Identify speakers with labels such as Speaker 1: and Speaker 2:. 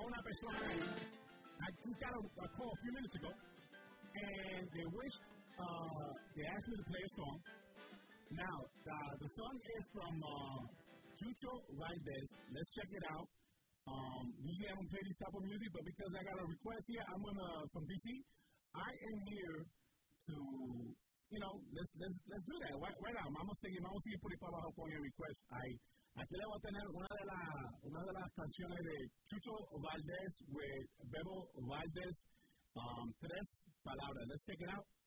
Speaker 1: una persona ahí. We got a call a few minutes ago, and they asked me to play a song. Now, the song is from Chucho Valdez. Let's check it out. Usually I don't play this type of music, but because I got a request here, from DC. I am here to, let's do that. Right now, vamos a seguir por ahí para abajo con el request. Aquí le voy a tener una de las canciones de Chucho Valdez with Bebo Valdez. 3 palabras. Let's check it out.